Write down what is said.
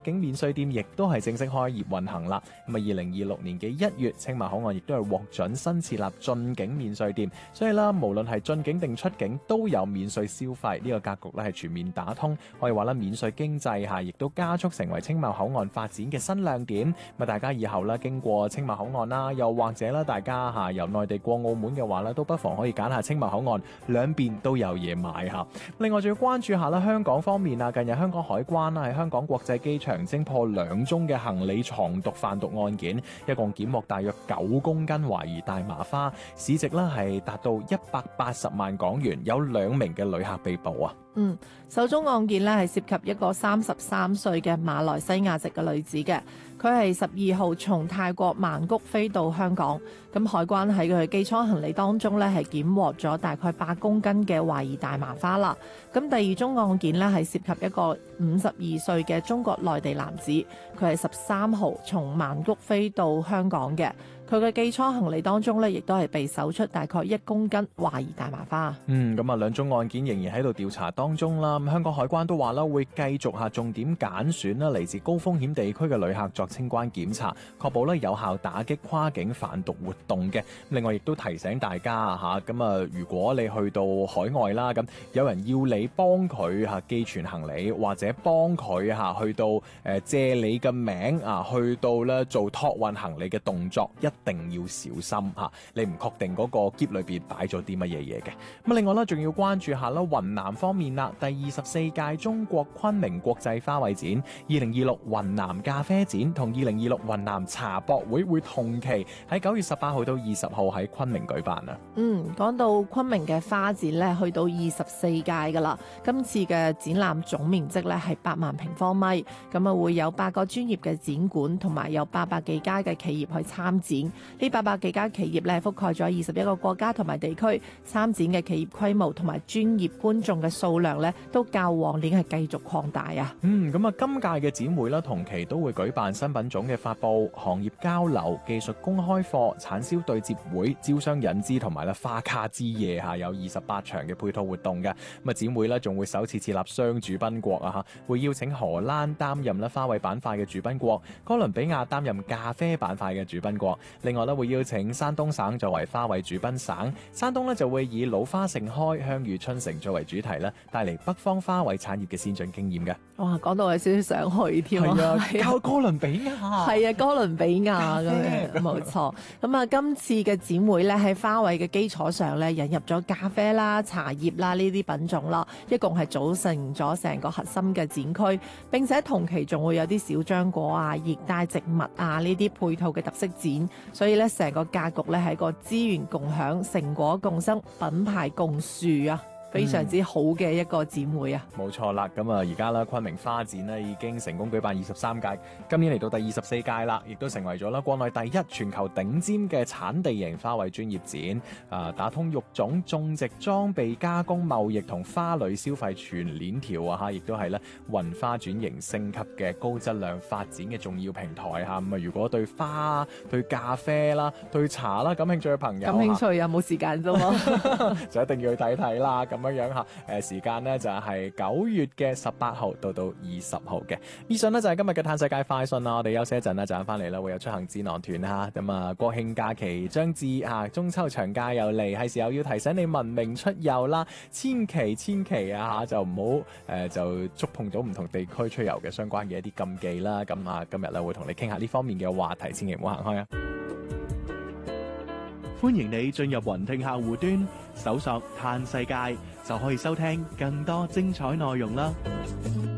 境免稅店亦都係正式開業運行啦。咁啊，2026年嘅1月，青馬口岸亦都係獲准新設立進境免稅店，所以啦，無論係進境定出境都有免稅消費，呢個格局咧係全面打通，可以話啦，免稅經濟下亦都加速成為青馬口岸發展嘅新亮點。咁大家以後啦經過青馬口岸啦，又或者啦大家由內地過澳門嘅話咧，都不妨可以揀下青馬口岸，兩邊都有嘢買下。另外仲要關注下啦香港方面啊，近日香港海關啦喺香港國際機場偵破2宗嘅行李藏毒販毒案件，一共檢獲大約9公斤懷疑大麻花，市值呢係達到180萬港元，有2名嘅旅客被捕啊。 首宗案件呢係涉及一個33歲嘅馬來西亞籍嘅女子嘅，佢係12號從泰國曼谷飛到香港，咁海關喺佢嘅機艙行李當中呢係檢獲咗大概8公斤嘅懷疑大麻花啦。咁第二宗案件呢係涉及一個52歲嘅中國內地男子，佢係13號從曼谷飛到香港嘅。佢嘅機艙行李當中咧，亦都係被搜出大概1公斤懷疑大麻花。 咁啊，兩宗案件仍然喺度調查當中啦。香港海關都話啦，會繼續下重點揀選啦嚟自高風險地區嘅旅客作清關檢查，確保咧有效打擊跨境販毒活動嘅。另外亦都提醒大家咁啊，如果你去到海外啦，咁有人要你幫佢寄存行李，或者幫佢去到借你嘅名去到咧做託運行李嘅動作，一定要小心你唔確定嗰個篋裏邊擺咗啲乜嘢嘢嘅。咁另外咧，仲要關注下啦，雲南方面啦，第24屆中國昆明國際花卉展、2026雲南咖啡展同2026雲南茶博會會同期喺9月18號到20號喺昆明舉辦啊。 講到昆明嘅花展咧，去到24屆噶啦。今次嘅展覽總面積咧係8萬平方米，咁啊會有8個專業嘅展館，同埋有800幾家嘅企業去參展。呢800幾家企業咧覆蓋咗21個國家同埋地區，參展嘅企業規模同埋專業觀眾嘅數量咧都較往年係繼續擴大啊。 咁啊，今屆嘅展會啦，同期都會舉辦新品種嘅發佈、行業交流、技術公開課、產銷對接會、招商引資同埋花卡之夜有28場嘅配套活動嘅。咁啊，展會咧仲會首次設立雙主賓國會邀請荷蘭擔任花卉板塊嘅主賓國，哥倫比亞擔任咖啡板塊嘅主賓國。另外咧會邀請山東省作為花卉主賓省，山東咧就會以老花盛開、香與春城作為主題咧，帶嚟北方花卉產業嘅先進經驗嘅。 哇，講到有少少想去添啊！靠哥倫比亞， 係啊，哥倫比亞咁樣，冇錯。咁啊，今次嘅展會咧喺花卉嘅基礎上咧，引入咗咖啡啦、茶葉啦呢啲品種啦，一共係組成咗成個核心嘅展區。並且同期仲會有啲小漿果啊、熱帶植物啊呢啲配套嘅特色展，所以咧成個格局咧係個資源共享、成果共生、品牌共樹啊！非常之好嘅一個展會啊！ 冇錯啦，咁啊而家啦昆明花展呢已經成功舉辦23屆，今年嚟到第24屆啦，亦都成為咗啦國內第一全球頂尖嘅產地型花卉專業展，打通育種、種植、裝備、加工、貿易同花卉消費全鏈條亦都係咧運花轉型升級嘅高質量發展嘅重要平台咁啊，如果對花、對咖啡啦、對茶啦感興趣嘅朋友， 感興趣有冇時間啫嘛， 就一定要去睇睇啦。咁樣吓，時間呢就係9月嘅18號到20號嘅。以上呢就係今日嘅嘆世界快訊啦，我哋休息一陣啦，陣間翻嚟啦會有出行智囊團咁啊，國慶假期將至中秋長假又嚟，係時候要提醒你文明出遊啦，千祈就唔好就觸碰到唔同地區出遊嘅相關嘅一啲禁忌啦。咁今日咧會同你傾下呢方面嘅話題，千祈唔好行開啊！ 歡迎你進入雲聽客戶端，搜索嘆世界就可以收聽更多精彩內容啦。